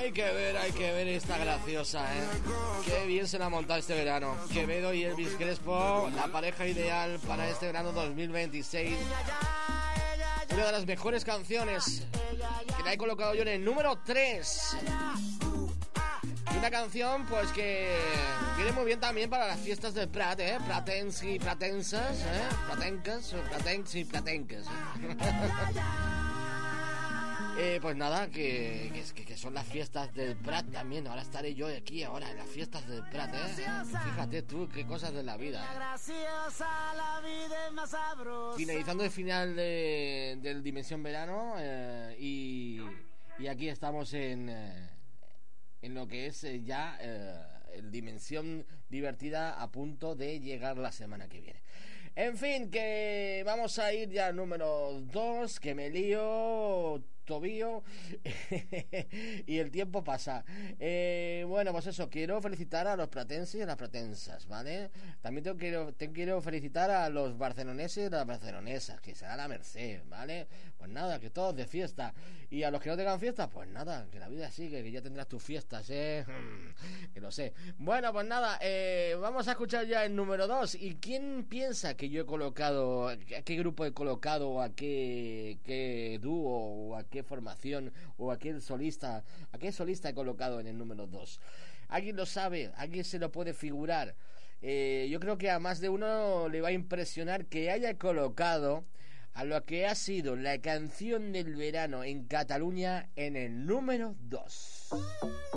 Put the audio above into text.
Hay que ver esta graciosa, ¿eh? Qué bien se la ha montado este verano. Quevedo y Elvis Crespo, la pareja ideal para este verano 2026. Una de las mejores canciones que la he colocado yo en el número 3. Y una canción pues que viene muy bien también para las fiestas del Prat, Pratens y platensas, Pratencs y platenques. Pues nada, que son las fiestas del Prat también. Ahora estaré yo aquí ahora en las fiestas del Prat, Fíjate tú, qué cosas de la vida. Finalizando el final del Dimensión Verano, y aquí estamos en lo que es ya el Dimensión Divertida, a punto de llegar la semana que viene. En fin, que vamos a ir ya al número 2, que me lío tobillo y el tiempo pasa. Bueno, pues eso, quiero felicitar a los pratenses y a las pratensas, ¿vale? También quiero felicitar a los barceloneses y a las barcelonesas, que será la merced, ¿vale? Pues nada, que todos de fiesta. Y a los que no tengan fiesta, pues nada, que la vida sigue, que ya tendrás tus fiestas, que lo sé. Bueno, pues nada, vamos a escuchar ya el número 2. ¿Y quién piensa que yo he colocado, a qué grupo he colocado, o a qué dúo, o a qué formación, o a qué solista he colocado en el número 2? ¿Alguien lo sabe? ¿Alguien se lo puede figurar? Yo creo que a más de uno le va a impresionar que haya colocado a lo que ha sido la canción del verano en Cataluña en el número 2.